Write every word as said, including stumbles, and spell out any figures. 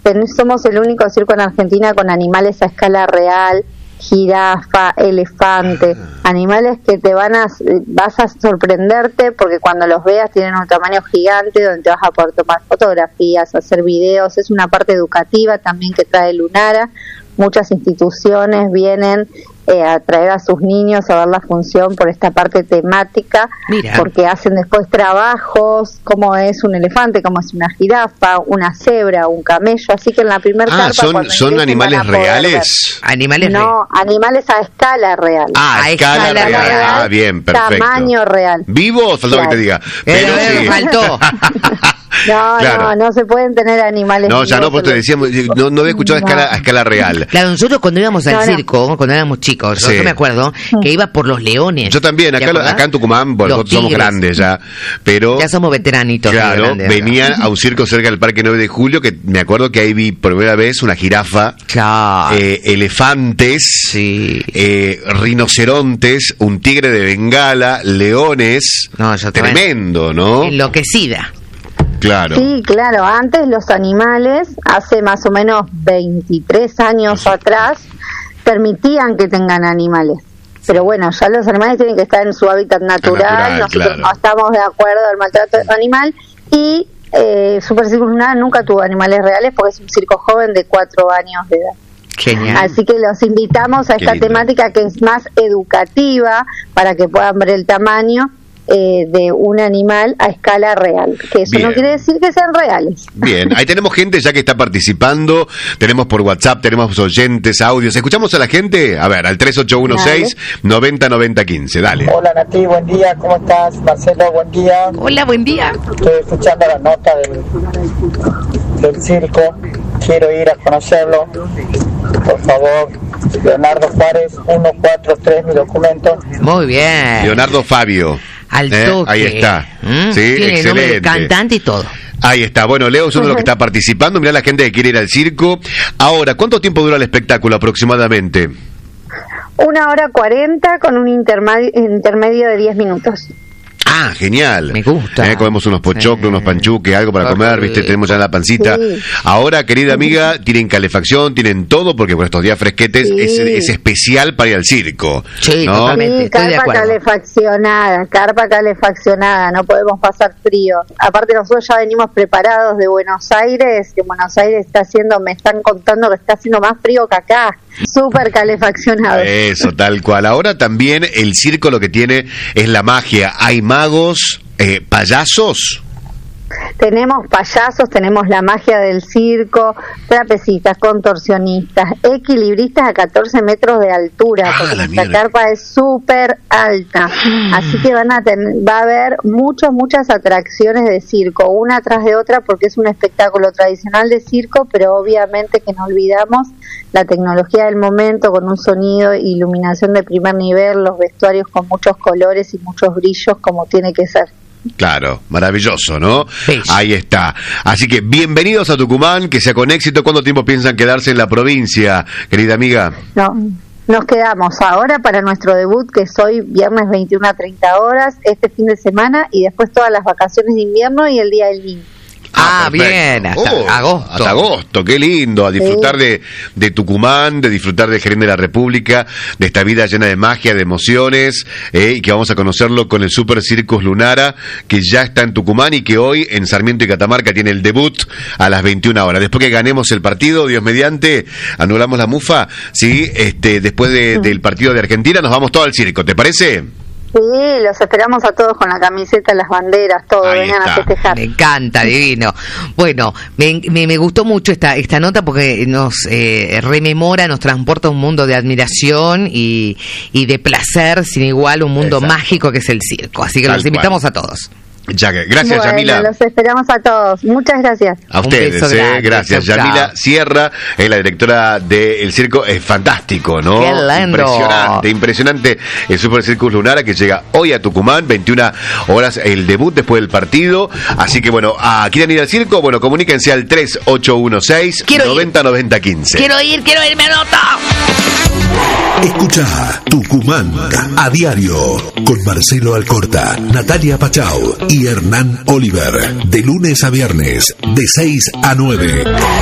ten, somos el único circo en Argentina con animales a escala real, jirafa, elefante, animales que te van a, vas a sorprenderte porque cuando los veas tienen un tamaño gigante donde te vas a poder tomar fotografías, hacer videos. Es una parte educativa también que trae Lunara. Muchas instituciones vienen eh, a traer a sus niños a ver la función por esta parte temática. Mira. Porque hacen después trabajos, como es un elefante, como es una jirafa, una cebra, un camello, así que en la primera ah, carpa... ¿son, son animales reales? Animales No, re- animales a escala real. Ah, a escala, escala real. real. Ah, bien, perfecto. Tamaño real. ¿Vivos? Faltó claro. que te diga. Pero eh, sí. faltó. No, claro. no, no se pueden tener animales. No, ya no, pues te decíamos, no, no había escuchado no. a, escala, a escala real. Claro, nosotros cuando íbamos al no, circo, no. cuando éramos chicos, sí. yo me acuerdo que iba por los leones. Yo también, acá, acá en Tucumán, bueno, nosotros somos grandes ya, pero... Ya somos veteranitos. Claro, grandes, venía a un circo cerca del Parque nueve de Julio, que me acuerdo que ahí vi por primera vez una jirafa, claro. eh, elefantes, sí. eh, rinocerontes, un tigre de Bengala, leones, no, tremendo, ¿no? Enloquecida. Claro. Sí, claro. Antes los animales, hace más o menos veintitrés años sí. atrás, permitían que tengan animales. Pero bueno, ya los animales tienen que estar en su hábitat natural. natural Nosotros claro. no estamos de acuerdo al maltrato animal. Y eh, Super Circo Lunara nunca tuvo animales reales porque es un circo joven de cuatro años de edad. Genial. Así que los invitamos a esta temática que es más educativa para que puedan ver el tamaño Eh, de un animal a escala real, que eso Bien. no quiere decir que sean reales. Bien, ahí tenemos gente ya que está participando, tenemos por WhatsApp, tenemos oyentes, audios. ¿Escuchamos a la gente? A ver, al tres ocho uno seis, nueve cero nueve cero uno cinco, dale. Hola Nati, buen día, ¿cómo estás? Marcelo, buen día. Hola, buen día. Estoy escuchando la nota del, del circo, quiero ir a conocerlo, por favor. Leonardo Juárez, uno cuatro tres, mi documento. Muy bien. Leonardo Fabio. Al ¿Eh? toque. Ahí está. ¿Mm? Sí, tiene excelente. Nombre de cantante y todo. Ahí está. Bueno, Leo es uno de los que está participando. Mirá la gente que quiere ir al circo. Ahora, ¿cuánto tiempo dura el espectáculo aproximadamente? Una hora cuarenta con un intermedio, intermedio de diez minutos. Ah, genial. Me gusta. Eh, comemos unos pochoclos, sí. unos panchuques, algo para comer, sí. ¿viste? Tenemos ya la pancita. Sí. Ahora, querida amiga, tienen calefacción, tienen todo, porque por estos días fresquetes sí. es, es especial para ir al circo. Sí, ¿no? totalmente. Sí, Estoy de carpa acuerdo. calefaccionada, carpa calefaccionada, no podemos pasar frío. Aparte nosotros ya venimos preparados de Buenos Aires, que Buenos Aires está haciendo, me están contando que está haciendo más frío que acá. Súper calefaccionado. Eso, tal cual. Ahora también el circo lo que tiene es la magia. Hay magos, eh, payasos. Tenemos payasos, tenemos la magia del circo, trapecistas, contorsionistas, equilibristas a catorce metros de altura, ah, porque la nuestra mierda. carpa es súper alta. Así que van a tener, va a haber muchas, muchas atracciones de circo, una tras de otra, porque es un espectáculo tradicional de circo, pero obviamente que no olvidamos la tecnología del momento, con un sonido e iluminación de primer nivel, los vestuarios con muchos colores y muchos brillos, como tiene que ser. Claro, maravilloso, ¿no? Sí. Ahí está. Así que bienvenidos a Tucumán, que sea con éxito. ¿Cuánto tiempo piensan quedarse en la provincia, querida amiga? No, nos quedamos ahora para nuestro debut, que es hoy viernes veintiuna a treinta horas, este fin de semana, y después todas las vacaciones de invierno y el Día del Niño. Ah, Ah, bien, hasta Oh, agosto. Hasta agosto, qué lindo, a disfrutar Sí. de, de Tucumán, de disfrutar de Jerez de la República, de esta vida llena de magia, de emociones, eh, y que vamos a conocerlo con el Super Circus Lunara, que ya está en Tucumán y que hoy en Sarmiento y Catamarca tiene el debut a las veintiuna horas. Después que ganemos el partido, Dios mediante, anulamos la mufa, ¿sí? Este, después de, del partido de Argentina nos vamos todo al circo, ¿te parece? Sí, los esperamos a todos con la camiseta, las banderas, todo, Ahí vengan está. a festejar. Me encanta, divino. Bueno, me, me, me gustó mucho esta esta nota porque nos eh, rememora, nos transporta a un mundo de admiración y, y de placer sin igual, un mundo Exacto. mágico que es el circo. Así que Tal los invitamos cual. a todos. Ya que, gracias, Bueno, Yamila. los esperamos a todos. Muchas gracias. A Un ustedes, beso eh, grande. gracias. Chau, chau. Yamila Sierra es la directora del circo, es fantástico, ¿no? Qué lindo. Impresionante, impresionante el Super Circus Lunara que llega hoy a Tucumán, veintiuna horas el debut después del partido. Así que bueno, ¿a quieren ir al circo? Bueno, comuníquense al tres ocho uno seis, nueve cero nueve cero uno cinco. Quiero ir, quiero ir, me anoto. Escucha Tucumán a diario con Marcelo Alcorta, Natalia Pachau y Hernán Oliver, de lunes a viernes de seis a nueve.